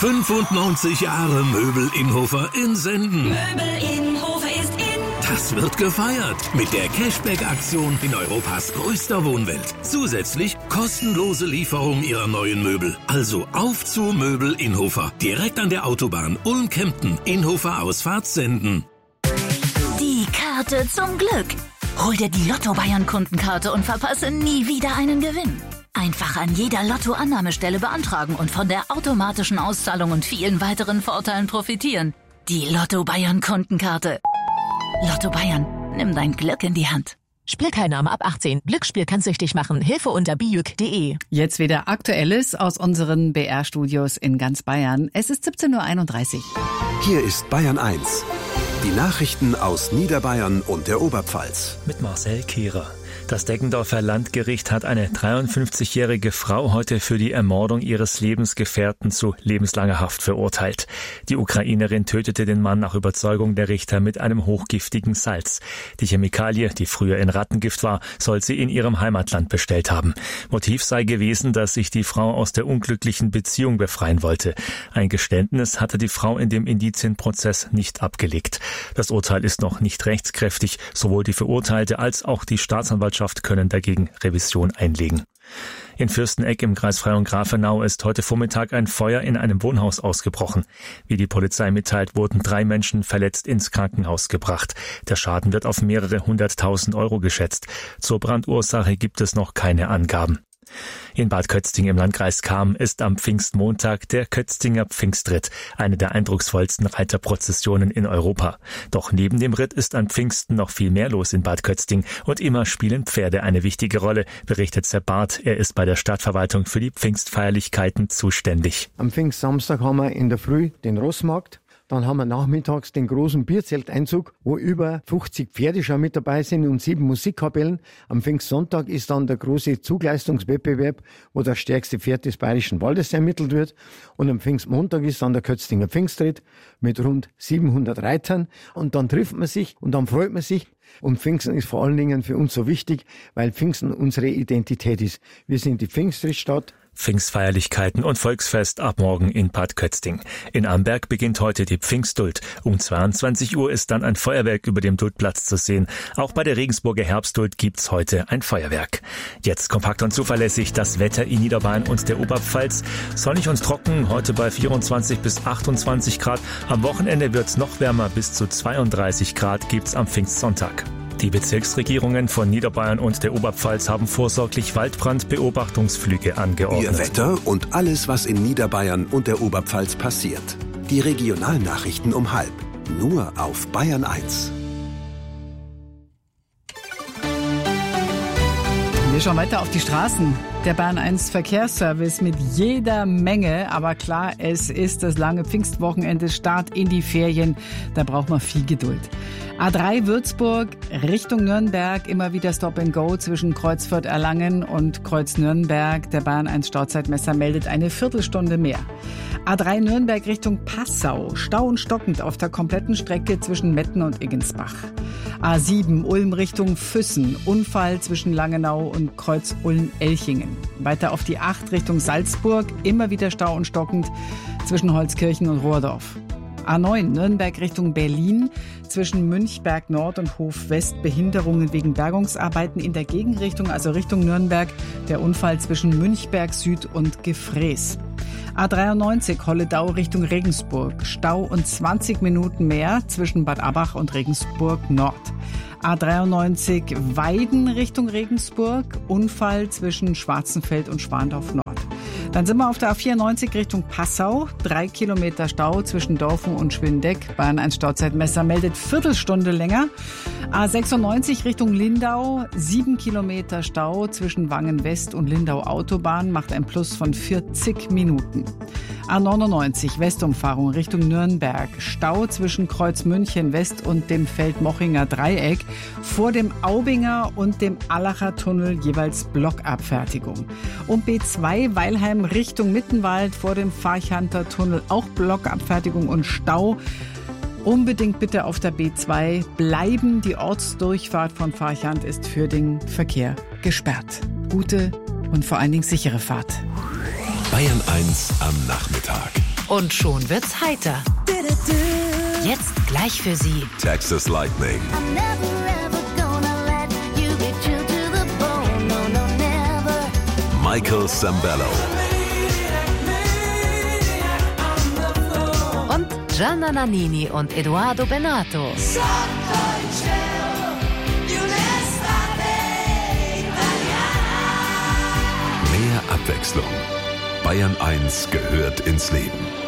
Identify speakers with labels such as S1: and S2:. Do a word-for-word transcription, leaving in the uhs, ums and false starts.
S1: fünfundneunzig Jahre Möbel Innhofer in Senden.
S2: Möbel Innhofer ist in.
S1: Das wird gefeiert mit der Cashback-Aktion in Europas größter Wohnwelt. Zusätzlich kostenlose Lieferung Ihrer neuen Möbel. Also auf zu Möbel Innhofer. Direkt an der Autobahn Ulm-Kempten. Innhofer Ausfahrt Senden.
S3: Die Karte zum Glück. Hol dir die Lotto-Bayern-Kundenkarte und verpasse nie wieder einen Gewinn. Einfach an jeder Lotto-Annahmestelle beantragen und von der automatischen Auszahlung und vielen weiteren Vorteilen profitieren. Die Lotto-Bayern-Kundenkarte. Lotto Bayern, nimm dein Glück in die Hand.
S4: Spielteilnahme ab achtzehn. Glücksspiel kann süchtig machen. Hilfe unter bijuk punkt de.
S5: Jetzt wieder Aktuelles aus unseren B R-Studios in ganz Bayern. Es ist siebzehn Uhr einunddreißig.
S6: Hier ist Bayern eins. Die Nachrichten aus Niederbayern und der Oberpfalz.
S7: Mit Marcel Kehrer. Das Deggendorfer Landgericht hat eine dreiundfünfzigjährige Frau heute für die Ermordung ihres Lebensgefährten zu lebenslanger Haft verurteilt. Die Ukrainerin tötete den Mann nach Überzeugung der Richter mit einem hochgiftigen Salz. Die Chemikalie, die früher in Rattengift war, soll sie in ihrem Heimatland bestellt haben. Motiv sei gewesen, dass sich die Frau aus der unglücklichen Beziehung befreien wollte. Ein Geständnis hatte die Frau in dem Indizienprozess nicht abgelegt. Das Urteil ist noch nicht rechtskräftig. Sowohl die Verurteilte als auch die Staatsanwaltschaft können dagegen Revision einlegen. In Fürsteneck im Kreis Freyung-Grafenau ist heute Vormittag ein Feuer in einem Wohnhaus ausgebrochen. Wie die Polizei mitteilt, wurden drei Menschen verletzt ins Krankenhaus gebracht. Der Schaden wird auf mehrere hunderttausend Euro geschätzt. Zur Brandursache gibt es noch keine Angaben. In Bad Kötzting im Landkreis Cham ist am Pfingstmontag der Kötztinger Pfingstritt, eine der eindrucksvollsten Reiterprozessionen in Europa. Doch neben dem Ritt ist an Pfingsten noch viel mehr los in Bad Kötzting und immer spielen Pferde eine wichtige Rolle, berichtet Sepp Barth. Er ist bei der Stadtverwaltung für die Pfingstfeierlichkeiten zuständig.
S8: Am Pfingstsamstag haben wir in der Früh den Rossmarkt. Dann haben wir nachmittags den großen Bierzelteinzug, wo über fünfzig Pferde schon mit dabei sind und sieben Musikkapellen. Am Pfingstsonntag ist dann der große Zugleistungswettbewerb, wo das stärkste Pferd des Bayerischen Waldes ermittelt wird. Und am Pfingstmontag ist dann der Kötztinger Pfingstritt mit rund siebenhundert Reitern. Und dann trifft man sich und dann freut man sich. Und Pfingsten ist vor allen Dingen für uns so wichtig, weil Pfingsten unsere Identität ist. Wir sind die Pfingstrittstadt.
S7: Pfingstfeierlichkeiten und Volksfest ab morgen in Bad Kötzting. In Amberg beginnt heute die Pfingstduld. Um zweiundzwanzig Uhr ist dann ein Feuerwerk über dem Duldplatz zu sehen. Auch bei der Regensburger Herbstduld gibt's heute ein Feuerwerk. Jetzt kompakt und zuverlässig das Wetter in Niederbayern und der Oberpfalz. Sonnig und trocken, heute bei vierundzwanzig bis achtundzwanzig Grad. Am Wochenende wird's noch wärmer, bis zu zweiunddreißig Grad gibt's am Pfingstsonntag. Die Bezirksregierungen von Niederbayern und der Oberpfalz haben vorsorglich Waldbrandbeobachtungsflüge angeordnet.
S6: Ihr Wetter und alles, was in Niederbayern und der Oberpfalz passiert. Die Regionalnachrichten um halb. Nur auf Bayern eins.
S5: Wir schauen weiter auf die Straßen. Der Bayern eins Verkehrsservice mit jeder Menge. Aber klar, es ist das lange Pfingstwochenende, Start in die Ferien. Da braucht man viel Geduld. A drei Würzburg Richtung Nürnberg, immer wieder Stop and Go zwischen Kreuzfurt Erlangen und Kreuz Nürnberg. Der Bayern eins Stauzeitmesser meldet eine Viertelstunde mehr. A drei Nürnberg Richtung Passau, Stau und stockend auf der kompletten Strecke zwischen Metten und Iggensbach. A sieben Ulm Richtung Füssen, Unfall zwischen Langenau und Kreuz Ulm-Elchingen. Weiter auf die acht Richtung Salzburg, immer wieder Stau und stockend zwischen Holzkirchen und Rohrdorf. A neun Nürnberg Richtung Berlin, zwischen Münchberg Nord und Hof West Behinderungen wegen Bergungsarbeiten in der Gegenrichtung, also Richtung Nürnberg, der Unfall zwischen Münchberg Süd und Gefräß. A dreiundneunzig Holledau Richtung Regensburg, Stau und zwanzig Minuten mehr zwischen Bad Abbach und Regensburg Nord. A dreiundneunzig Weiden Richtung Regensburg, Unfall zwischen Schwarzenfeld und Schwandorf Nord. Dann sind wir auf der A vierundneunzig Richtung Passau. Drei Kilometer Stau zwischen Dorfen und Schwindeck. Bayern eins Stauzeitmesser meldet Viertelstunde länger. A sechsundneunzig Richtung Lindau. Sieben Kilometer Stau zwischen Wangen West und Lindau Autobahn macht ein Plus von vierzig Minuten. A neunundneunzig Westumfahrung Richtung Nürnberg. Stau zwischen Kreuz München West und dem Feldmochinger Dreieck. Vor dem Aubinger und dem Allacher Tunnel jeweils Blockabfertigung. Und B zwei Weilheim Richtung Mittenwald vor dem Farchanter Tunnel auch Blockabfertigung und Stau. Unbedingt bitte auf der B zwei bleiben. Die Ortsdurchfahrt von Farchant ist für den Verkehr gesperrt. Gute und vor allen Dingen sichere Fahrt.
S1: Bayern eins am Nachmittag.
S9: Und schon wird's heiter. Jetzt gleich für Sie
S10: Texas Lightning. Michael Sambello.
S9: Und Gianna Nannini und Edoardo Bennato.
S10: Mehr Abwechslung. Bayern eins gehört ins Leben.